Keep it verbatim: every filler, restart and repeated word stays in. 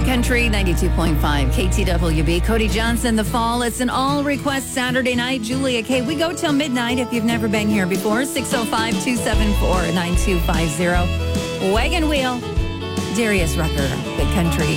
Good Country, ninety-two point five K T W B. Cody Johnson, The Fall. It's an all-request Saturday night. Julia K. We go till midnight if you've never been here before. six oh five, two seven four, nine two five zero. Wagon Wheel. Darius Rucker, Good Country.